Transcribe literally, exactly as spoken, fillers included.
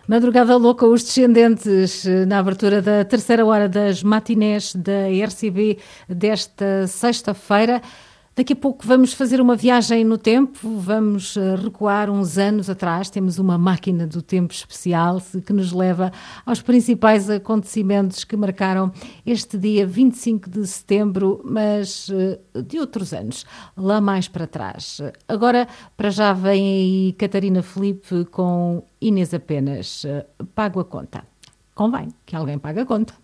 Madrugada louca, os descendentes, na abertura da terceira hora das matinés da R C B desta sexta-feira. Daqui a pouco vamos fazer uma viagem no tempo, vamos recuar uns anos atrás, temos uma máquina do tempo especial que nos leva aos principais acontecimentos que marcaram este dia vinte e cinco de setembro, mas de outros anos, lá mais para trás. Agora, para já vem aí Catarina Filipe com Inês Apenas. Pago a conta. Convém que alguém pague a conta.